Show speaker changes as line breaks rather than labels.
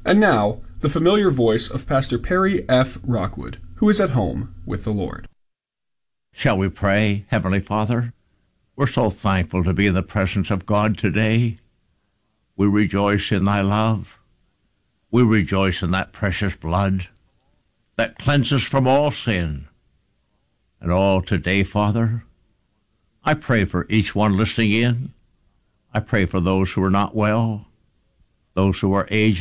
And now, the familiar voice of Pastor Perry F. Rockwood, who is at home with the Lord.
Shall we pray? Heavenly Father, we're so thankful to be in the presence of God today. We rejoice in thy love. We rejoice in that precious blood that cleanses from all sin. And all today, Father, I pray for each one listening in. I pray for those who are not well, those who are aged,